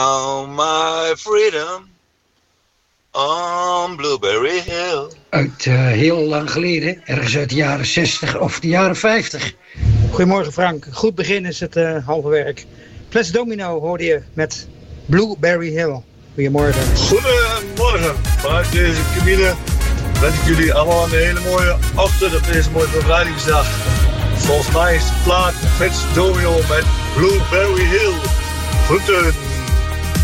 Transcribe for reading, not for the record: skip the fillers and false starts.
My freedom on Blueberry Hill. Uit heel lang geleden, ergens uit de jaren 60 of de jaren 50. Goedemorgen Frank, goed begin is het halve werk. Fles Domino hoorde je met Blueberry Hill. Goedemorgen. Goedemorgen, vanuit deze cabine wens ik jullie allemaal een hele mooie ochtend op deze mooie bevrijdingsdag. Volgens mij is de plaat Fles Domino met Blueberry Hill. Groeten.